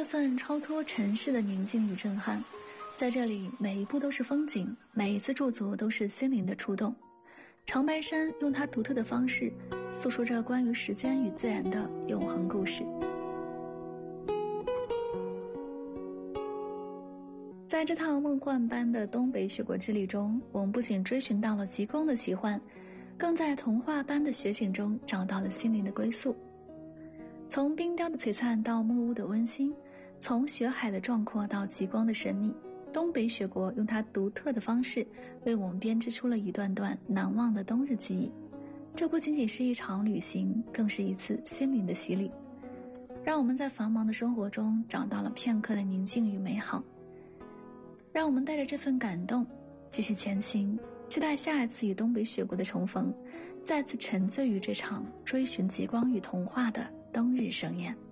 份超脱尘世的宁静与震撼。在这里，每一步都是风景，每一次驻足都是心灵的触动。长白山用它独特的方式，诉说着关于时间与自然的永恒故事。在这趟梦幻般的东北雪国之旅中，我们不仅追寻到了极光的奇幻，更在童话般的雪景中找到了心灵的归宿。从冰雕的璀璨到木屋的温馨，从雪海的壮阔到极光的神秘，东北雪国用它独特的方式为我们编织出了一段段难忘的冬日记忆。这不仅仅是一场旅行，更是一次心灵的洗礼，让我们在繁忙的生活中找到了片刻的宁静与美好。让我们带着这份感动继续前行，期待下一次与东北雪国的重逢，再次沉醉于这场追寻极光与童话的冬日盛宴。